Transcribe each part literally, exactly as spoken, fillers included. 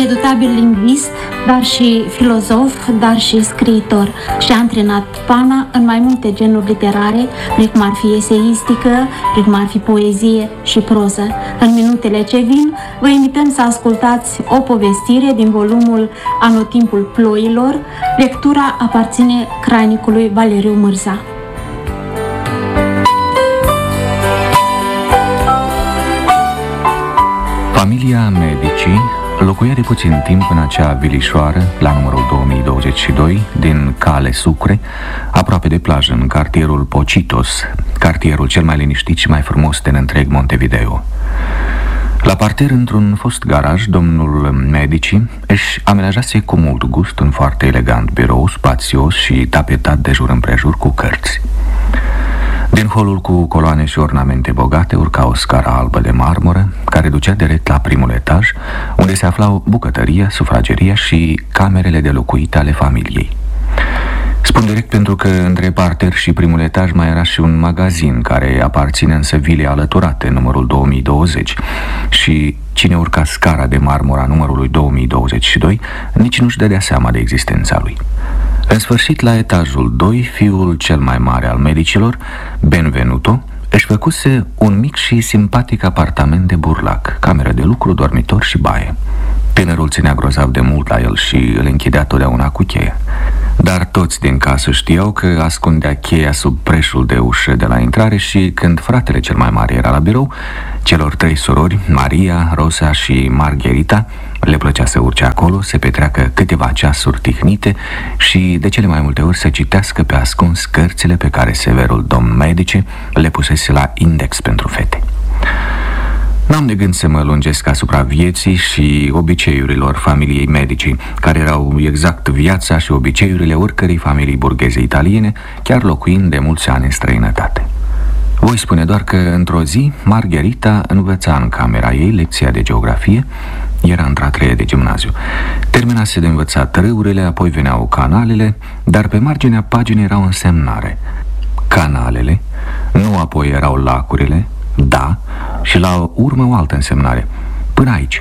redutabil lingvist, dar și filozof, dar și scriitor, și a antrenat pana în mai multe genuri literare, precum ar fi eseistică, precum ar fi poezie și proză. În minutele ce vin, vă invităm să ascultați o povestire din volumul Anotimpul ploilor. Lectura aparține crainicului Valeriu Mârza. Familia Medici locuia de puțin timp în acea vilișoară, la numărul două mii douăzeci și doi, din Cale Sucre, aproape de plajă, în cartierul Pocitos, cartierul cel mai liniștit și mai frumos din întreg Montevideo. La parter, într-un fost garaj, domnul Medici își amenajase cu mult gust un foarte elegant birou, spațios și tapetat de jur împrejur cu cărți. Din holul cu coloane și ornamente bogate urca o scară albă de marmură care ducea direct la primul etaj, unde se aflau bucătăria, sufrageria și camerele de locuit ale familiei. Spun direct pentru că între parter și primul etaj mai era și un magazin care aparține însă vilei alăturate, numărul două mii douăzeci, și cine urca scara de marmură a numărului două mii douăzeci și doi nici nu-și dădea seama de existența lui. În sfârșit, la etajul doi, fiul cel mai mare al medicilor, Benvenuto, își făcuse un mic și simpatic apartament de burlac, cameră de lucru, dormitor și baie. Tânărul ținea grozav de mult la el și îl închidea totdeauna cu cheia. Dar toți din casă știau că ascundea cheia sub preșul de ușă de la intrare și când fratele cel mai mare era la birou, celor trei surori, Maria, Rosa și Margherita, le plăcea să urce acolo, să petreacă câteva ceasuri tihnite și de cele mai multe ori să citească pe ascuns cărțile pe care severul domn Medici le pusese la index pentru fete. N-am de gând să mă lungesc asupra vieții și obiceiurilor familiei Medici, care erau exact viața și obiceiurile oricărei familii burgheze italiene, chiar locuind de mulți ani în străinătate. Voi spune doar că într-o zi Margherita învăța în camera ei lecția de geografie. Era într-a treia de gimnaziu. Terminase de învățat râurile, apoi veneau canalele, dar pe marginea paginii era o însemnare: canalele, nu apoi erau lacurile, da, și la urmă o altă însemnare: până aici.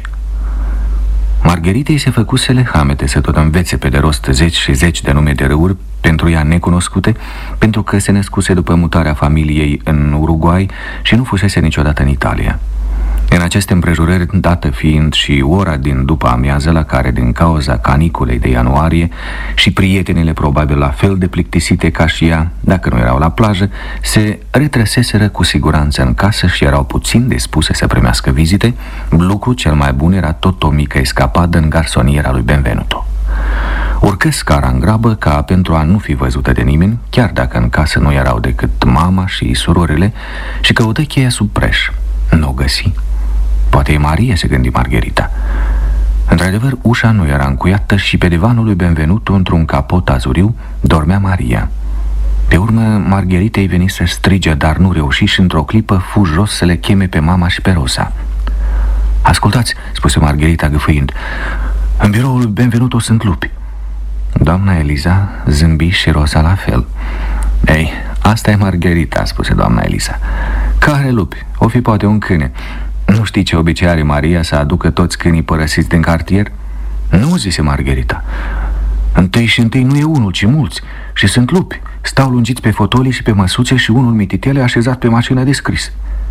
Margheritei se făcuse lehamete să tot învețe pe de rost zeci și zeci de nume de râuri pentru ea necunoscute, pentru că se născuse după mutarea familiei în Uruguay și nu fusese niciodată în Italia. În aceste împrejurări, dată fiind și ora din după amiază la care, din cauza caniculei de ianuarie și prietenile probabil la fel de plictisite ca și ea, dacă nu erau la plajă, se retrăseseră cu siguranță în casă și erau puțin dispuse să primească vizite, lucru cel mai bun era tot o mică escapadă în garsoniera lui Benvenuto. Urcă scara în grabă ca pentru a nu fi văzută de nimeni, chiar dacă în casă nu erau decât mama și surorile, și căută cheia sub preș. Nu o găsi. Poate e Maria, se gândi Margherita. Într-adevăr, ușa nu era încuiată și pe divanul lui Benvenuto, într-un capot azuriu, dormea Maria. Pe urmă, Margherita îi veni să strige, dar nu reuși și într-o clipă fu jos să le cheme pe mama și pe Rosa. Ascultați, spuse Margherita gâfâind, în biroul lui Benvenuto sunt lupi. Doamna Eliza zâmbi și Rosa la fel. Ei, asta e Margherita, spuse doamna Eliza. Care lupi? O fi poate un câine. Nu știi ce obicei are Maria să aducă toți câinii părăsiți din cartier? Nu, zise Margherita. Întâi și întâi nu e unul, ci mulți. Și sunt lupi. Stau lungiți pe fotolii și pe măsuțe și unul mititele așezat pe mașina de scris.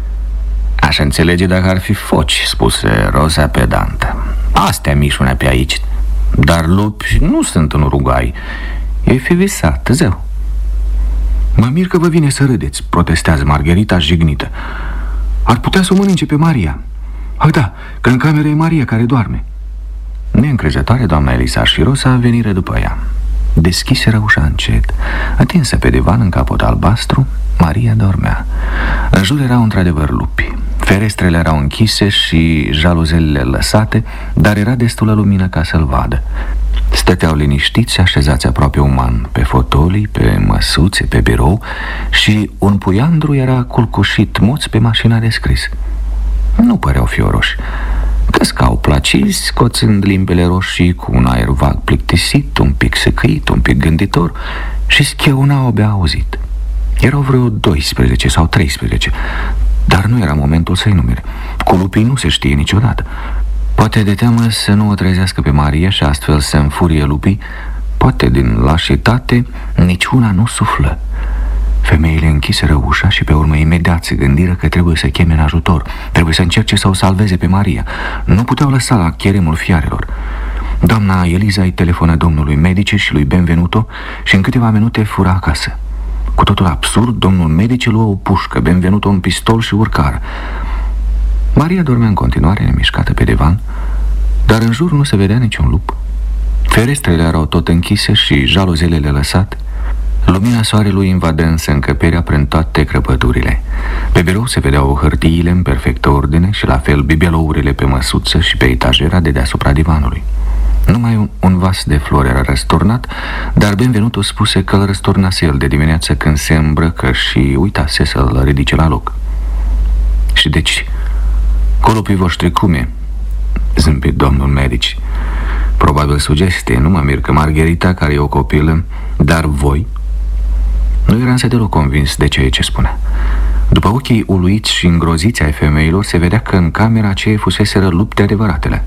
Aș înțelege dacă ar fi foci, spuse Rosa pedantă. Astea mișunea pe aici. Dar lupi nu sunt în Uruguay. Ei fi visat, zău. Mă mir că vă vine să râdeți, protestează Margherita jignită. Ar putea să o mănânce pe Maria. Ah, da, că în cameră e Maria care doarme. Neîncrezătoare, doamna Elisa și Rosa veniră după ea. Deschiseră ușa încet. Atinsă pe divan în capot albastru, Maria dormea. În jur erau într-adevăr lupi. Ferestrele erau închise și jaluzelele lăsate, dar era destulă lumină ca să-l vadă. Stăteau liniștiți, așezați aproape uman, pe fotolii, pe măsuțe, pe birou, și un puiandru era culcușit moț pe mașina de scris. Nu păreau fioroși. Căscau placizi, scoțând limbele roșii cu un aer vag plictisit, un pic secăit, un pic gânditor, și schieunau abia auzit. Erau vreo doisprezece sau treisprezece, dar nu era momentul să-i numere. Cu lupii nu se știe niciodată. Poate de teamă să nu o trezească pe Maria și astfel să înfurie lupii, poate din lașitate, niciuna nu suflă. Femeile închiseră ușa și pe urmă imediat se gândiră că trebuie să cheme în ajutor, trebuie să încerce să o salveze pe Maria. Nu puteau lăsa la cheremul fiarelor. Doamna Eliza îi telefonă domnului Medici și lui Benvenuto și în câteva minute fura acasă. Cu totul absurd, domnul Medici luă o pușcă, Benvenuto un pistol și urcară. Maria dormea în continuare nemișcată pe divan, dar în jur nu se vedea niciun lup. Ferestrele erau tot închise și jaluzelele lăsate. Lumina soarelui invadă însă încăperea prin toate crăpăturile. Pe birou se vedeau hârtiile în perfectă ordine și la fel bibelourile pe măsuță și pe etajera de deasupra divanului. Numai un, un vas de flori era răsturnat, dar Benvenuto spuse că îl răsturnase el de dimineață când se îmbrăcă și uitase să-l ridice la loc. Și deci, colopii voștri cum e? Zâmbit domnul Medici. Probabil sugestie, nu mă mir că Margherita, care e o copilă, dar voi? Nu era însă deloc convins de ceea ce spunea. După ochii uluiți și îngroziți ai femeilor, se vedea că în camera aceea fuseseră lupte adevăratele.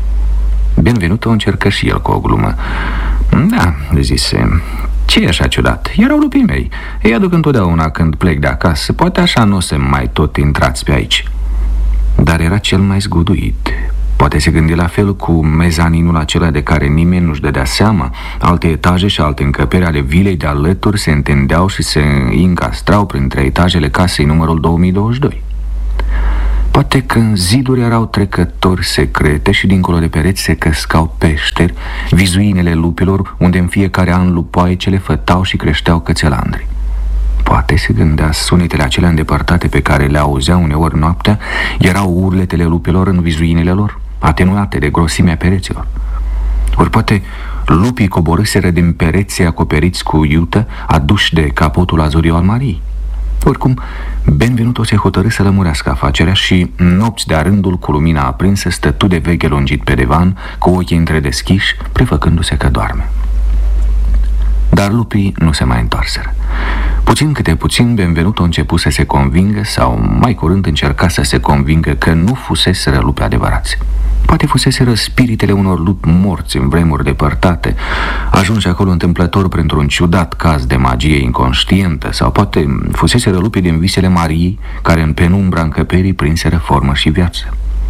Benvenuto încercă și el cu o glumă. Da, zise, ce e așa ciudat? Erau lupii mei. Îi aduc întotdeauna când plec de acasă. Poate așa nu se mai tot intrați pe aici. Dar era cel mai zguduit. Poate se gândi la fel cu mezaninul acela de care nimeni nu-și dădea seama. Alte etaje și alte încăperi ale vilei de alături se întindeau și se încastrau printre etajele casei numărul două mii douăzeci și doi. Poate că în ziduri erau trecători secrete și dincolo de pereți se căscau peșteri, vizuinele lupilor, unde în fiecare an lupoaicele fătau și creșteau cățelandri. Poate se gândea sunetele acelea îndepărtate pe care le auzea uneori noaptea erau urletele lupilor în vizuinele lor, atenuate de grosimea pereților. Ori poate lupii coborâseră din pereții acoperiți cu iută, aduși de capotul azuriu al Mariei. Oricum, Benvenuto se hotărâ să lămurească afacerea și, nopți de-a rândul, cu lumina aprinsă, stătu de veche lungit pe divan, cu ochii întredeschiși, prefăcându-se că doarme. Dar lupii nu se mai întoarseră. Puțin câte puțin, Benvenuto începu să se convingă, sau mai curând încerca să se convingă, că nu fuseseră lupi adevărați. Poate fuseseră spiritele unor lupi morți în vremuri depărtate, ajunși acolo întâmplător printr-un ciudat caz de magie inconștientă, sau poate fuseseră lupii din visele Mariei, care în penumbra încăperii prinseră formă și viață.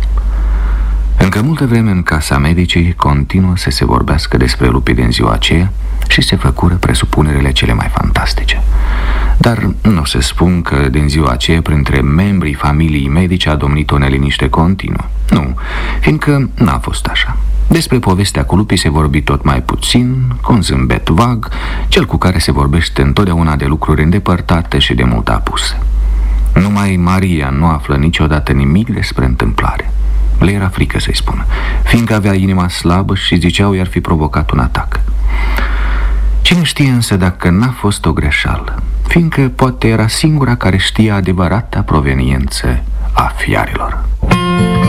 Încă multă vreme în casa Medicii continuă să se vorbească despre lupii din ziua aceea și se făcură presupunerile cele mai fantastice. Dar nu se spun că din ziua aceea printre membrii familiei Medici a domnit o neliniște continuă. Nu, fiindcă n-a fost așa. Despre povestea cu lupii se vorbi tot mai puțin, cu un zâmbet vag, cel cu care se vorbește întotdeauna de lucruri îndepărtate și de mult apuse. Numai Maria nu află niciodată nimic despre întâmplare. Le era frică să-i spună, fiindcă avea inima slabă și ziceau i-ar fi provocat un atac. Cine știe însă dacă n-a fost o greșeală, fiindcă poate era singura care știa adevărata proveniență a fiarelor.